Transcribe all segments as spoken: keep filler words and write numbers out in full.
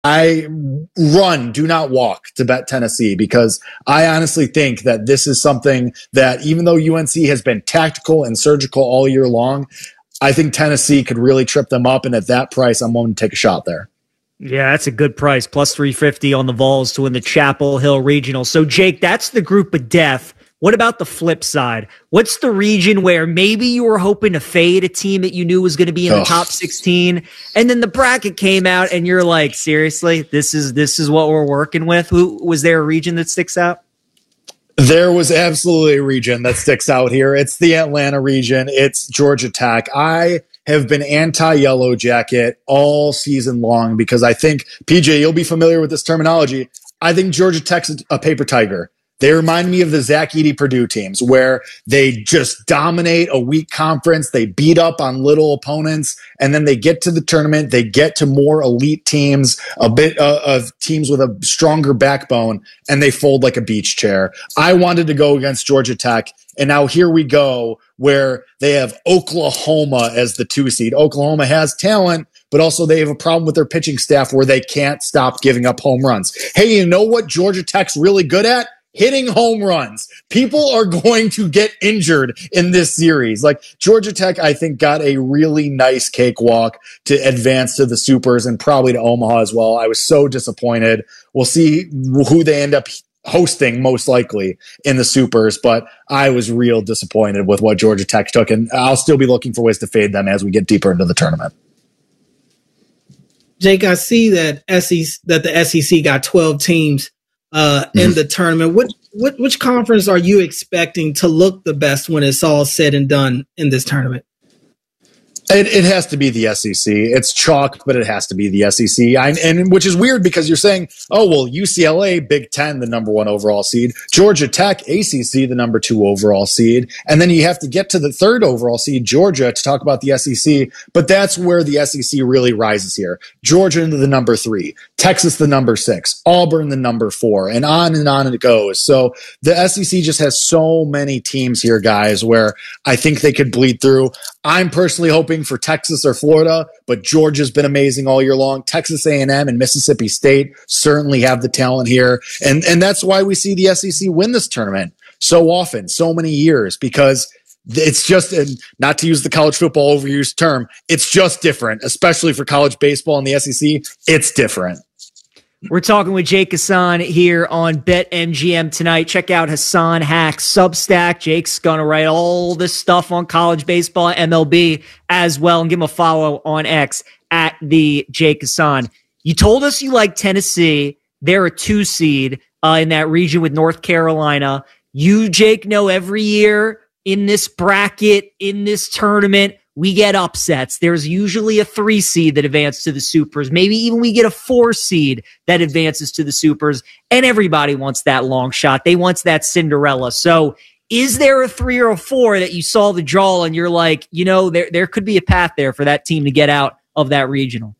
I run, do not walk to bet Tennessee, because I honestly think that this is something that, even though U N C has been tactical and surgical all year long, I think Tennessee could really trip them up. And at that price, I'm willing to take a shot there. Yeah, that's a good price. Plus three fifty on the Vols to win the Chapel Hill Regional. So, Jake, that's the group of death. What about the flip side? What's the region where maybe you were hoping to fade a team that you knew was going to be in the Ugh. top sixteen, and then the bracket came out and you're like, seriously, this is this is what we're working with? Who was there a region that sticks out? There was absolutely a region that sticks out here. It's the Atlanta region. It's Georgia Tech. I have been anti-Yellow Jacket all season long because I think, P J, you'll be familiar with this terminology. I think Georgia Tech's a paper tiger. They remind me of the Zach Edey Purdue teams, where they just dominate a weak conference. They beat up on little opponents, and then they get to the tournament. They get to more elite teams, a bit uh, of teams with a stronger backbone, and they fold like a beach chair. I wanted to go against Georgia Tech, and now here we go, where they have Oklahoma as the two seed. Oklahoma has talent, but also they have a problem with their pitching staff where they can't stop giving up home runs. Hey, you know what Georgia Tech's really good at? Hitting home runs. People are going to get injured in this series. Like, Georgia Tech, I think, got a really nice cakewalk to advance to the Supers and probably to Omaha as well. I was so disappointed. We'll see who they end up hosting most likely in the Supers, but I was real disappointed with what Georgia Tech took, and I'll still be looking for ways to fade them as we get deeper into the tournament. Jake, I see that S E C, that the S E C got twelve teams Uh, in the tournament. What, what, which conference are you expecting to look the best when it's all said and done in this tournament? It, it has to be the S E C. It's chalk, but it has to be the S E C. I, and which is weird because you're saying, oh, well, U C L A, Big Ten, the number one overall seed. Georgia Tech, A C C, the number two overall seed. And then you have to get to the third overall seed, Georgia, to talk about the S E C. But that's where the S E C really rises here. Georgia into the number three, Texas the number six, Auburn the number four, and on and on it goes. So the S E C just has so many teams here, guys, where I think they could bleed through. I'm personally hoping for Texas or Florida, but Georgia's been amazing all year long. Texas A and M and Mississippi State certainly have the talent here. And, and that's why we see the S E C win this tournament so often, so many years, because it's just, and not to use the college football overused term, it's just different, especially for college baseball and the S E C. It's different. We're talking with Jake Hassan here on BetMGM tonight. Check out Hassan Hack's Substack. Jake's going to write all this stuff on college baseball, M L B as well, and give him a follow on X at the Jake Hassan. You told us you like Tennessee. They're a two seed uh, in that region with North Carolina. You, Jake, know every year in this bracket, in this tournament, we get upsets. There's usually a three seed that advances to the Supers. Maybe even we get a four seed that advances to the Supers. And everybody wants that long shot. They want that Cinderella. So is there a three or a four that you saw the draw and you're like, you know, there, there could be a path there for that team to get out of that regional?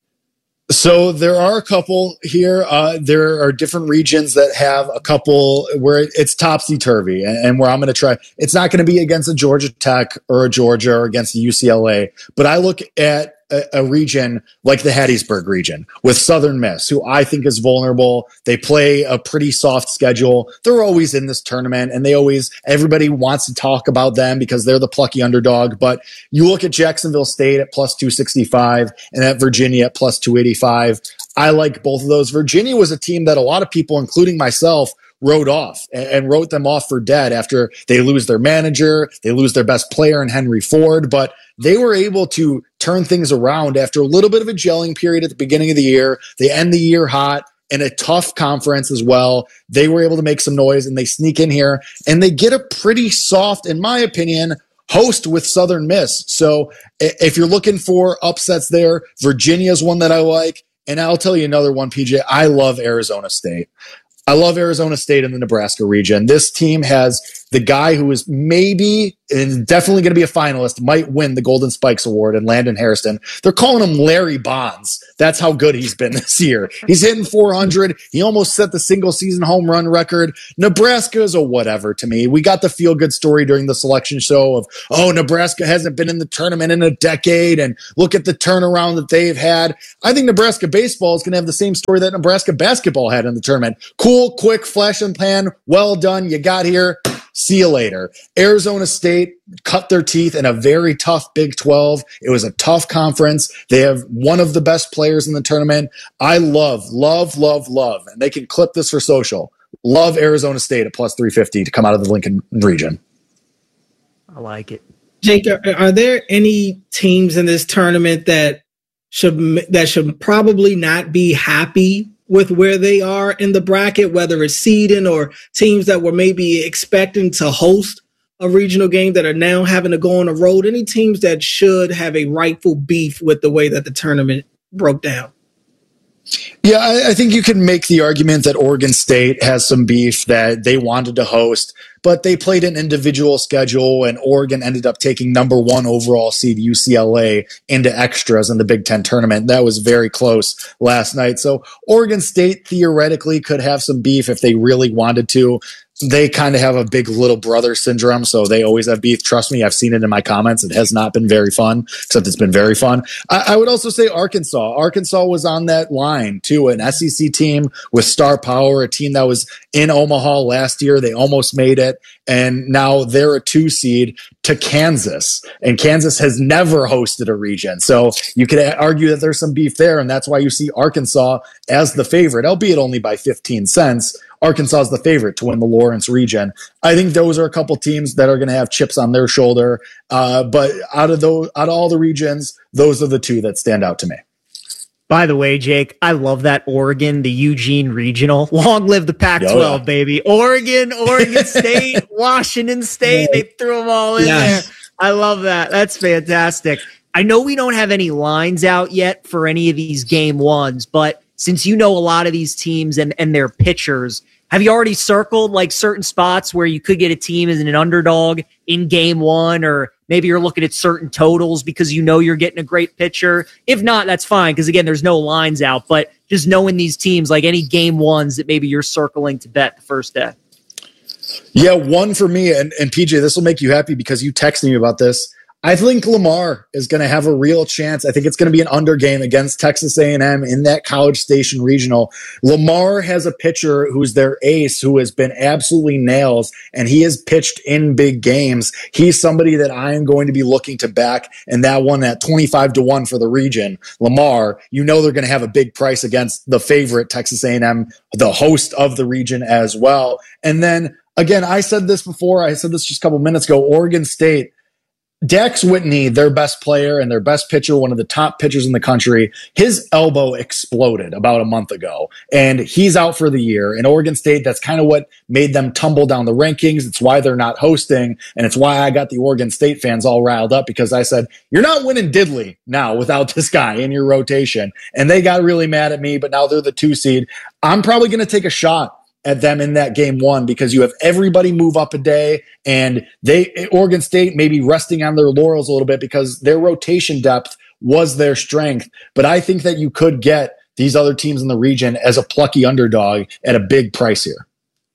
So there are a couple here. Uh, there are different regions that have a couple where it's topsy-turvy, and, and where I'm going to try. It's not going to be against a Georgia Tech or a Georgia or against a U C L A, but I look at a, a region like the Hattiesburg region with Southern Miss, who I think is vulnerable. They play a pretty soft schedule. They're always in this tournament, and they always, everybody wants to talk about them because they're the plucky underdog. But you look at Jacksonville State at plus two sixty-five and at Virginia at plus two eighty-five. I like both of those. Virginia was a team that a lot of people, including myself, wrote off and, and wrote them off for dead after they lose their manager, they lose their best player in Henry Ford, but they were able to turn things around after a little bit of a gelling period at the beginning of the year. They end the year hot in a tough conference as well. They were able to make some noise, and they sneak in here and they get a pretty soft, in my opinion, host with Southern Miss. So if you're looking for upsets there, Virginia is one that I like. And I'll tell you another one, P J. I love Arizona State. I love Arizona State in the Nebraska region. This team has the guy who is maybe and definitely going to be a finalist, might win the Golden Spikes Award, and Landon Hairston. They're calling him Larry Bonds. That's how good he's been this year. He's hitting four hundred. He almost set the single season home run record. Nebraska is a whatever to me. We got the feel good story during the selection show of, oh, Nebraska hasn't been in the tournament in a decade, and look at the turnaround that they've had. I think Nebraska baseball is going to have the same story that Nebraska basketball had in the tournament. Cool, quick, flash and pan. Well done. You got here. See you later. Arizona State cut their teeth in a very tough Big twelve. It was a tough conference. They have one of the best players in the tournament. I love, love, love, love, and they can clip this for social. Love Arizona State at plus three fifty to come out of the Lincoln region. I like it. Jake, are, are there any teams in this tournament that should that should probably not be happy with where they are in the bracket, whether it's seeding or teams that were maybe expecting to host a regional game that are now having to go on the road? Any teams that should have a rightful beef with the way that the tournament broke down? Yeah, I, I think you can make the argument that Oregon State has some beef, that they wanted to host, but they played an individual schedule, and Oregon ended up taking number one overall seed U C L A into extras in the Big Ten tournament. That was very close last night. So Oregon State theoretically could have some beef if they really wanted to. They kind of have a big little brother syndrome, so they always have beef. Trust me, I've seen it in my comments. It has not been very fun, except it's been very fun. I, I would also say Arkansas. Arkansas was on that line, too, an S E C team with star power, a team that was in Omaha last year. They almost made it, and now they're a two seed to Kansas, and Kansas has never hosted a region. So you could argue that there's some beef there, and that's why you see Arkansas as the favorite, albeit only by fifteen cents. Arkansas is the favorite to win the Lawrence region. I think those are a couple teams that are going to have chips on their shoulder. Uh, but out of those, out of all the regions, those are the two that stand out to me. By the way, Jake, I love that Oregon, the Eugene Regional. Long live the Pac twelve, oh, yeah. baby. Oregon, Oregon State, Washington State. They threw them all in yes. there. I love that. That's fantastic. I know we don't have any lines out yet for any of these game ones, but since you know a lot of these teams and, and their pitchers, have you already circled like certain spots where you could get a team as an underdog in game one, or maybe you're looking at certain totals because you know you're getting a great pitcher? If not, that's fine, because again, there's no lines out, but just knowing these teams, like any game ones that maybe you're circling to bet the first day. Yeah, one for me, and, and P J, this will make you happy because you texted me about this. I think Lamar is going to have a real chance. I think it's going to be an under game against Texas A and M in that College Station Regional. Lamar has a pitcher who's their ace, who has been absolutely nails, and he has pitched in big games. He's somebody that I am going to be looking to back, and that one at twenty-five to one for the region. Lamar, you know they're going to have a big price against the favorite Texas A and M, the host of the region as well. And then, again, I said this before. I said this just a couple minutes ago. Oregon State. Dax Whitney, their best player and their best pitcher, one of the top pitchers in the country, his elbow exploded about a month ago, and he's out for the year. In Oregon State, that's kind of what made them tumble down the rankings. It's why they're not hosting, and it's why I got the Oregon State fans all riled up, because I said, you're not winning diddly now without this guy in your rotation. And they got really mad at me, but now they're the two seed. I'm probably going to take a shot at them in that game one, because you have everybody move up a day, and they Oregon State maybe resting on their laurels a little bit because their rotation depth was their strength. But I think that you could get these other teams in the region as a plucky underdog at a big price here.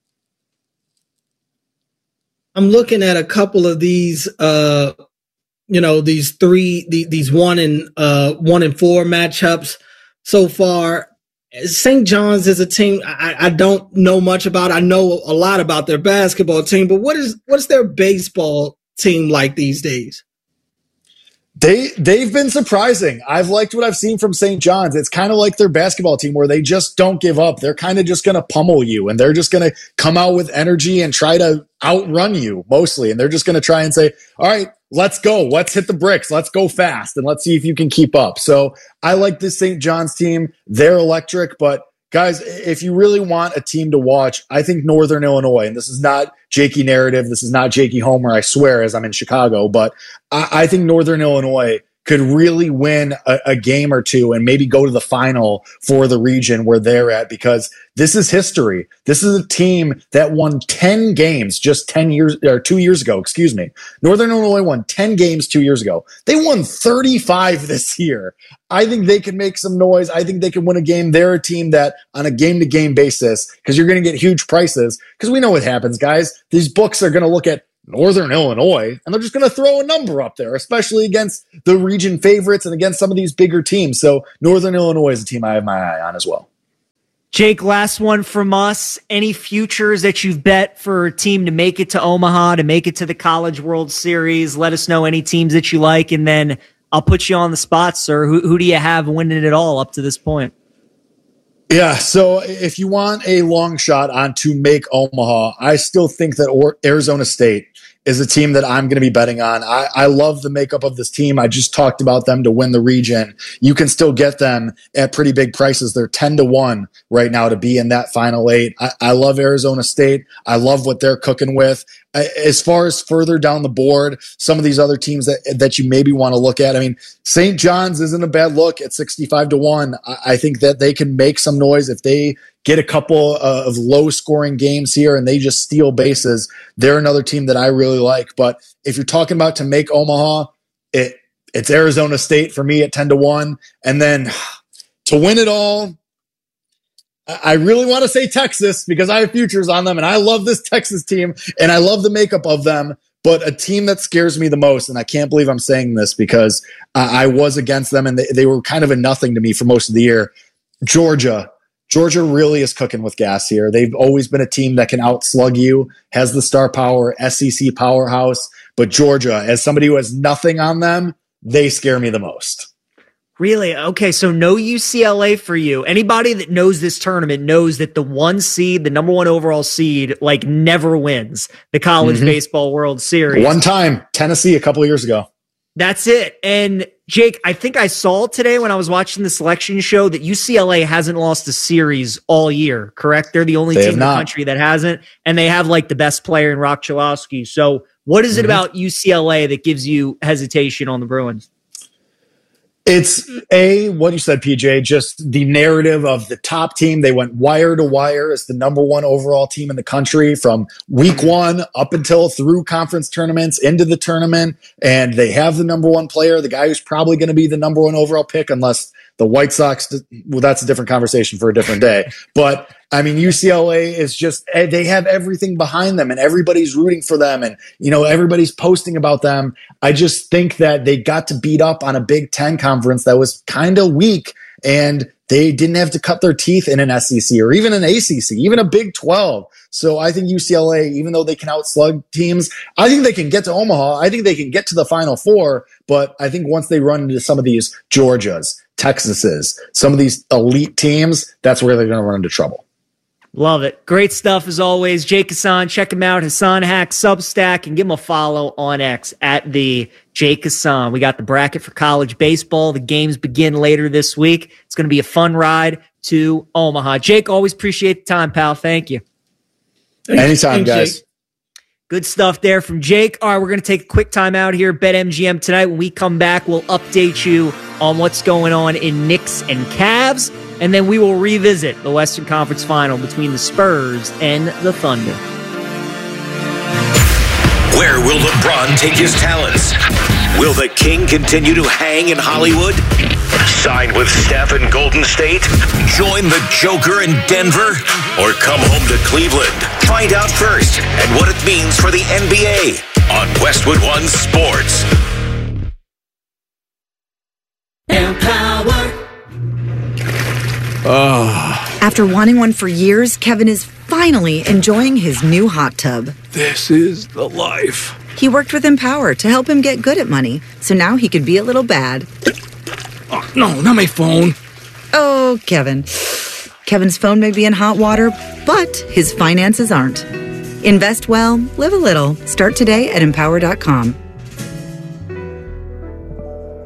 I'm looking at a couple of these, uh, you know, these three, the, these one and uh, one and four matchups so far. Saint John's is a team I, I don't know much about. I know a lot about their basketball team, but what is what's their baseball team like these days? They, they've been surprising. I've liked what I've seen from Saint John's. It's kind of like their basketball team where they just don't give up. They're kind of just going to pummel you, and they're just going to come out with energy and try to outrun you mostly. And they're just going to try and say, all right, let's go. Let's hit the bricks. Let's go fast, and let's see if you can keep up. So I like this Saint John's team. They're electric, but guys, if you really want a team to watch, I think Northern Illinois, and this is not Jakey narrative, this is not Jakey Homer, I swear, as I'm in Chicago, but I, I think Northern Illinois could really win a, a game or two and maybe go to the final for the region where they're at, because this is history. This is a team that won ten games just ten years or two years ago, excuse me. Northern Illinois won ten games two years ago. They won thirty-five this year. I think they can make some noise. I think they can win a game. They're a team that on a game to game basis, because you're going to get huge prices, because we know what happens, guys. These books are going to look at Northern Illinois and they're just going to throw a number up there, especially against the region favorites and against some of these bigger teams. So Northern Illinois is a team I have my eye on as well. Jake, last one from us. Any futures that you've bet for a team to make it to Omaha, to make it to the College World Series? Let us know any teams that you like, and then I'll put you on the spot, sir. Who, who do you have winning it all up to this point? Yeah, so if you want a long shot on to make Omaha, I still think that or- Arizona State is a team that I'm going to be betting on. I, I love the makeup of this team. I just talked about them to win the region. You can still get them at pretty big prices. They're ten to one right now to be in that final eight. I, I love Arizona State. I love what they're cooking with. As far as further down the board, some of these other teams that, that you maybe want to look at, I mean, Saint John's isn't a bad look at sixty-five to one. I, I think that they can make some noise if they get a couple of low scoring games here and they just steal bases. They're another team that I really like. But if you're talking about to make Omaha, it it's Arizona State for me at ten to one. And then to win it all, I really want to say Texas because I have futures on them and I love this Texas team and I love the makeup of them. But a team that scares me the most, and I can't believe I'm saying this because uh, I was against them and they, they were kind of a nothing to me for most of the year, Georgia. Georgia really is cooking with gas here. They've always been a team that can outslug you, has the star power, S E C powerhouse. But Georgia, as somebody who has nothing on them, they scare me the most. Really? Okay, so no U C L A for you. Anybody that knows this tournament knows that the one seed, the number one overall seed, like never wins the College mm-hmm. Baseball World Series. One time, Tennessee a couple of years ago. That's it. And Jake, I think I saw today when I was watching the selection show that U C L A hasn't lost a series all year, correct? They're the only they team in the country that hasn't, and they have like the best player in Rock Chalowski. So what is mm-hmm. it about U C L A that gives you hesitation on the Bruins? It's a, what you said, P J, just the narrative of the top team. They went wire to wire as the number one overall team in the country from week one up until through conference tournaments into the tournament. And they have the number one player, the guy who's probably going to be the number one overall pick, unless the White Sox, well, that's a different conversation for a different day. But I mean, U C L A is just, they have everything behind them and everybody's rooting for them. And, you know, everybody's posting about them. I just think that they got to beat up on a Big Ten conference that was kind of weak and they didn't have to cut their teeth in an S E C or even an A C C, even a Big twelve. So I think U C L A, even though they can outslug teams, I think they can get to Omaha. I think they can get to the Final Four. But I think once they run into some of these Georgias, Texases, some of these elite teams, that's where they're going to run into trouble. Love it. Great stuff as always. Jake Hassan, check him out, Hassan Hack Substack, and give him a follow on X at the Jake Hassan. We got the bracket for college baseball. The games begin later this week. It's going to be a fun ride to Omaha. Jake, always appreciate the time, pal. Thank you. Anytime, guys. Jake. Good stuff there from Jake. All right, we're going to take a quick time out here. BetMGM tonight. When we come back, we'll update you on what's going on in Knicks and Cavs. And then we will revisit the Western Conference Final between the Spurs and the Thunder. Where will LeBron take his talents? Will the King continue to hang in Hollywood? Sign with Steph in Golden State? Join the Joker in Denver? Or come home to Cleveland? Find out first and what it means for the N B A on Westwood One Sports. Empower. Oh. After wanting one for years, Kevin is finally enjoying his new hot tub. This is the life. He worked with Empower to help him get good at money, so now he could be a little bad. Oh, no, not my phone. Oh, Kevin. Kevin's phone may be in hot water, but his finances aren't. Invest well, live a little. Start today at empower dot com.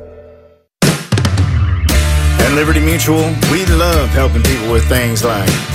At Liberty Mutual, we love helping people with things like